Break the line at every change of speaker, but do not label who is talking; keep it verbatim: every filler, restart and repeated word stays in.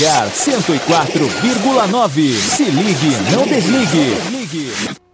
cento e quatro vírgula nove. Se ligue, não desligue.